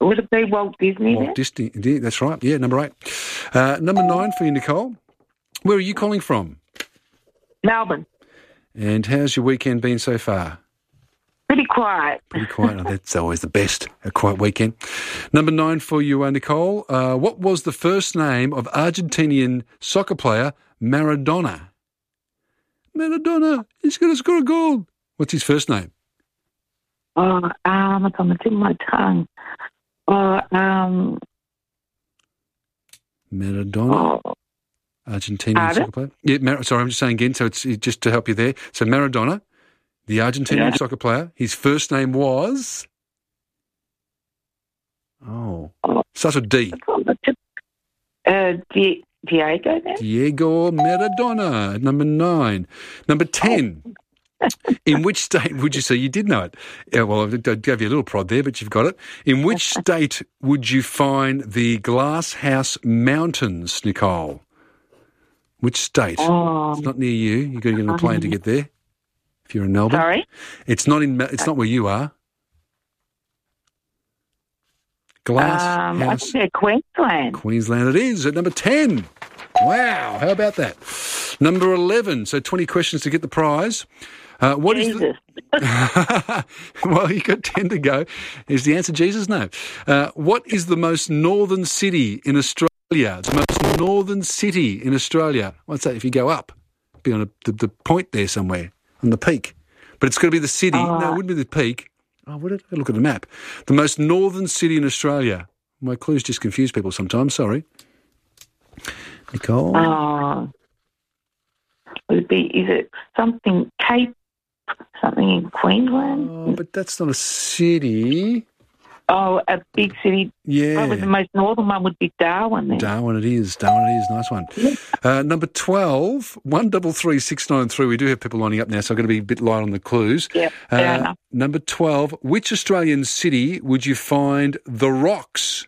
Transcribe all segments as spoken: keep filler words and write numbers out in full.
Would it be Walt Disney? Walt Disney, indeed, that's right. Yeah, number eight. Uh, number nine for you, Nicole. Where are you calling from? Melbourne. And how's your weekend been so far? Pretty quiet. Pretty quiet. Oh, that's always the best, a quiet weekend. Number nine for you, uh, Nicole. Uh, what was the first name of Argentinian soccer player Maradona? Maradona, he's going to score a goal. What's his first name? Oh, um, it's on the tip of my tongue. Oh, um... Maradona? Oh. Argentinian Pardon? soccer player? Yeah, Mar- sorry, I'm just saying again, so it's just to help you there. So Maradona, the Argentinian Yeah. soccer player, his first name was... Oh. Starts with D. It's on the tip. Uh, Di- Diego then? Diego Maradona, number nine. Number ten. In which state would you say, you did know it? Yeah, well, I gave you a little prod there, but you've got it. In which state would you find the Glass House Mountains, Nicole? Which state? Oh. It's not near you. You've got to get on a plane to get there. If you're in Melbourne. Sorry? It's not in. It's not where you are. Glass Um, I House. think they're Queensland. Queensland it is at number ten. Wow, how about that? Number eleven, so twenty questions to get the prize. Uh, what is Jesus. the... Well, you got ten to go. Is the answer Jesus? No. Uh, what is the most northern city in Australia? The most northern city in Australia. What's that if you go up? Be on a, the, the point there somewhere, on the peak. But it's got to be the city. Oh. No, it wouldn't be the peak. Oh, would it? Look at the map. The most northern city in Australia. My clues just confuse people sometimes, sorry. Nicole? Oh. Would it be, is it something, Cape, something in Queensland? Oh, but that's not a city. Oh, a big city. Yeah. Probably the most northern one would be Darwin then. Darwin it is. Darwin it is. Nice one. Uh, number twelve, one double three six nine three. We do have people lining up now, so I've got to be a bit light on the clues. Yeah, Uh, fair enough. number twelve, which Australian city would you find the rocks?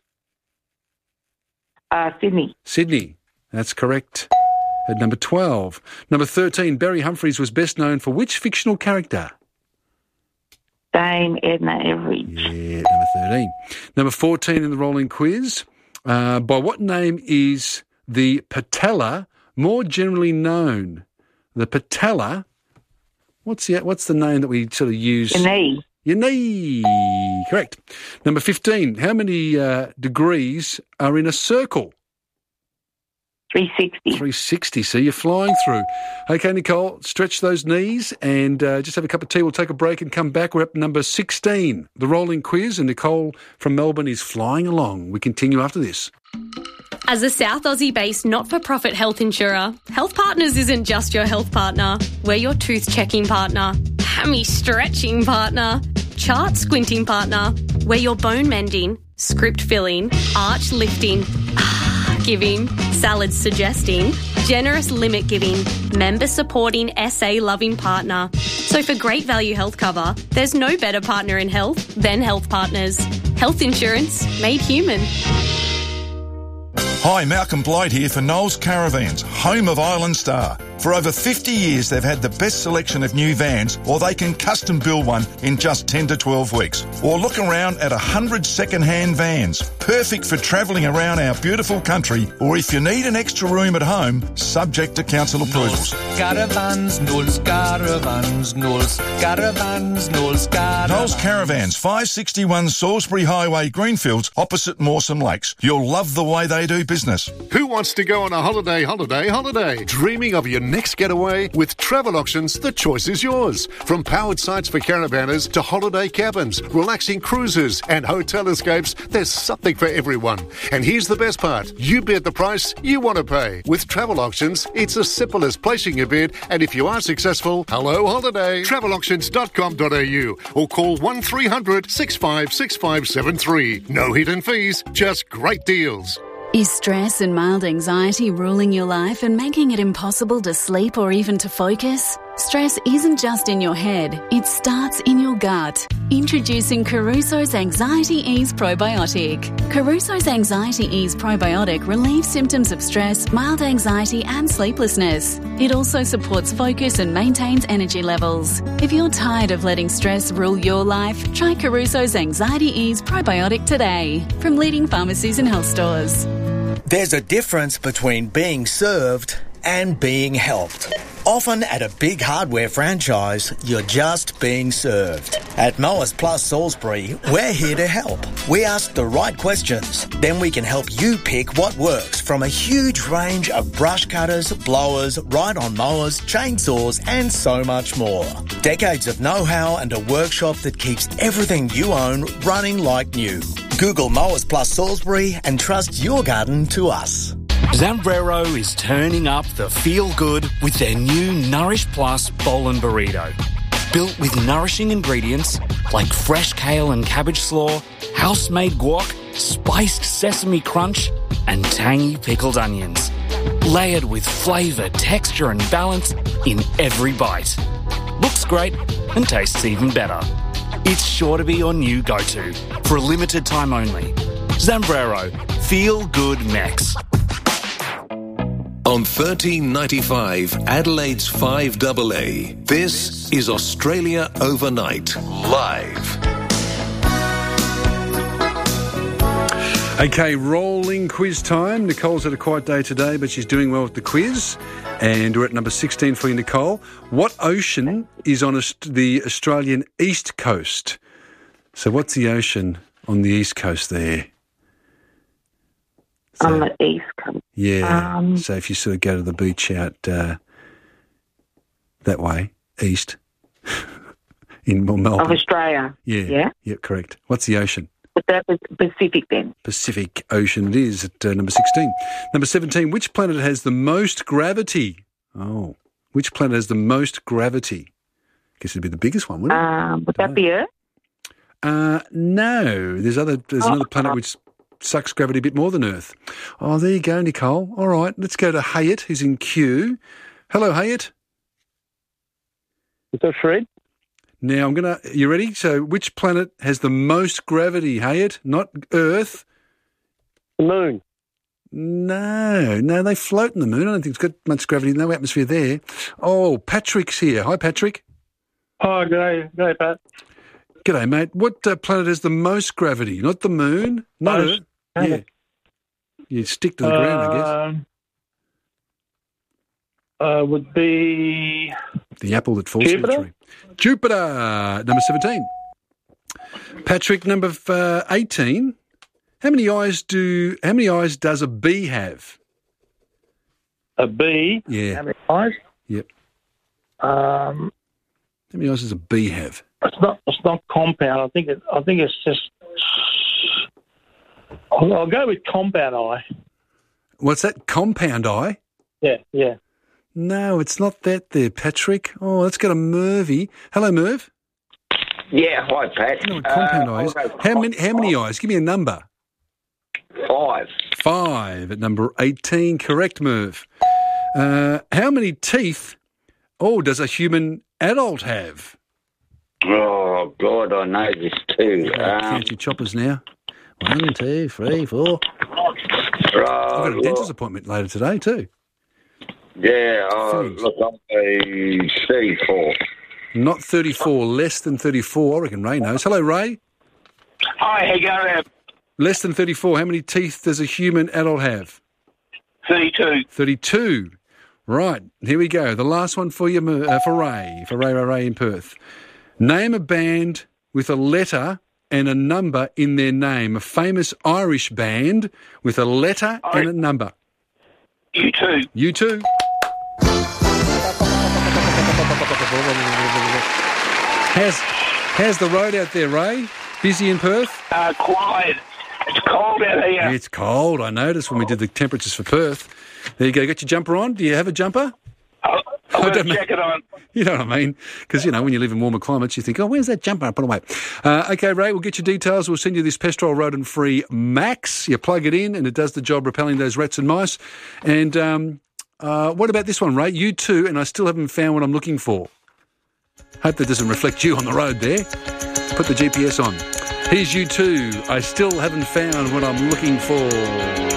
Uh, Sydney. Sydney. That's correct. At number twelve. Number thirteen, Barry Humphries was best known for which fictional character? Dame Edna Everage. Yeah, number thirteen. Number fourteen in the rolling quiz. Uh, by what name is the patella more generally known? The patella, what's the, what's the name that we sort of use? Your knee. Your knee. Correct. Number fifteen, how many uh, degrees are in a circle? three sixty. three sixty, so you're flying through. Okay, Nicole, stretch those knees and uh, just have a cup of tea. We'll take a break and come back. We're up to number sixteen, the rolling quiz, and Nicole from Melbourne is flying along. We continue after this. As a South Aussie-based not-for-profit health insurer, Health Partners isn't just your health partner. We're your tooth-checking partner, hammy-stretching partner, chart-squinting partner. We're your bone-mending, script-filling, arch-lifting, giving, salad suggesting, generous limit giving, member supporting, S A loving partner. So for great value health cover, there's no better partner in health than Health Partners. Health insurance made human. Hi, Malcolm Blight here for Knowles Caravans, home of Island Star. For over fifty years, they've had the best selection of new vans, or they can custom build one in just ten to twelve weeks. Or look around at one hundred second-hand vans, perfect for travelling around our beautiful country, or if you need an extra room at home, subject to council approvals. Caravans, Knowles Caravans, Knowles Caravans, Knowles Caravans. Knowles Caravans, five sixty-one Salisbury Highway, Greenfields, opposite Mawson Lakes. You'll love the way they do business. Who wants to go on a holiday, holiday, holiday? Dreaming of your next getaway? With Travel Auctions, the choice is yours. From powered sites for caravanners to holiday cabins, relaxing cruises and hotel escapes, there's something for everyone. And here's the best part. You bid the price you want to pay. With Travel Auctions, it's as simple as placing your bid, and if you are successful, hello holiday. travel auctions dot com dot a u or call one three hundred six five six five seven three. No hidden fees, just great deals. Is stress and mild anxiety ruling your life and making it impossible to sleep or even to focus? Stress isn't just in your head, it starts in your gut. Introducing Caruso's Anxiety Ease Probiotic. Caruso's Anxiety Ease Probiotic relieves symptoms of stress, mild anxiety and sleeplessness. It also supports focus and maintains energy levels. If you're tired of letting stress rule your life, try Caruso's Anxiety Ease Probiotic today from leading pharmacies and health stores. There's a difference between being served and being helped. Often at a big hardware franchise, you're just being served. At Mowers Plus Salisbury, we're here to help. We ask the right questions, then we can help you pick what works from a huge range of brush cutters, blowers, ride-on mowers, chainsaws and so much more. Decades of know-how and a workshop that keeps everything you own running like new. Google Mowers Plus Salisbury and trust your garden to us. Zambrero is turning up the feel-good with their new Nourish Plus Bowl and Burrito. Built with nourishing ingredients like fresh kale and cabbage slaw, house-made guac, spiced sesame crunch and tangy pickled onions. Layered with flavour, texture and balance in every bite. Looks great and tastes even better. It's sure to be your new go-to for a limited time only. Zambrero, Feel Good Mex. On thirteen ninety-five, Adelaide's five A A, this is Australia Overnight, live. Okay, rolling quiz time. Nicole's had a quiet day today, but she's doing well with the quiz. And we're at number sixteen for you, Nicole. What ocean is on the Australian east coast? So what's the ocean on the east coast there? So, on the east coast. Yeah. Um, so if you sort of go to the beach out uh, that way, east, in Melbourne. Of Australia. Yeah. Yeah? Yeah, correct. What's the ocean? But that was Pacific then. Pacific Ocean it is at uh, number sixteen. Number seventeen, which planet has the most gravity? Oh, which planet has the most gravity? I guess it'd be the biggest one, wouldn't it? Um, would that know. be Earth? Uh, no. There's other. There's oh, another planet oh. which sucks gravity a bit more than Earth. Oh, there you go, Nicole. All right, let's go to Hayat, who's in Kew. Hello, Hayat. Is that Fred? Now, I'm going to... You ready? So, which planet has the most gravity, Hayat? Not Earth. The Moon. No, no, they float in the Moon. I don't think it's got much gravity, no atmosphere there. Oh, Patrick's here. Hi, Patrick. Oh, g'day. G'day, Pat. G'day, mate. What uh, planet has the most gravity? Not the Moon? Not Earth? Yeah. You stick to the ground, I guess. Uh, would be... The apple that falls from the tree. Jupiter, number seventeen. Patrick, number uh, eighteen. How many eyes do? How many eyes does a bee have? A bee? Yeah. How many eyes? Yep. Um, how many eyes does a bee have? It's not. It's not compound. I think. It, I think it's just. I'll, I'll go with compound eye. What's that? Compound eye? Yeah. Yeah. No, it's not that there, Patrick. Oh, let's go to Mervy. Hello, Merv. Yeah, hi, Pat. You know what compound uh, eyes. How many, how many eyes? Give me a number. Five. Five at number eighteen. Correct, Merv. Uh, how many teeth, oh, does a human adult have? Oh, God, I know this too. Um, count your choppers now. One, two, three, four. Oh, I've got a dentist appointment later today too. Yeah, uh, look, I'm a thirty-four. Not thirty-four, less than thirty-four. I reckon Ray knows. Hello, Ray. Hi, how you going? Less than thirty-four. How many teeth does a human adult have? thirty-two. thirty-two. Right, here we go. The last one for you, uh, for Ray, for Ray, Ray, Ray in Perth. Name a band with a letter and a number in their name. A famous Irish band with a letter I... and a number. U two. U two. How's, how's the road out there, Ray? Busy in Perth? Uh, quiet. It's cold out here. It's cold, I noticed when we did the temperatures for Perth. There you go. Got your jumper on? Do you have a jumper? I've got a jacket on. You know what I mean? Because, you know, when you live in warmer climates, you think, oh, where's that jumper? Put it away. Uh, okay, Ray, we'll get your details. We'll send you this Pestrol rodent-free Max. You plug it in, and it does the job repelling those rats and mice. And um, Uh, what about this one, Ray? U two, and I still haven't found what I'm looking for. Hope that doesn't reflect you on the road there. Put the G P S on. Here's U two. I still haven't found what I'm looking for.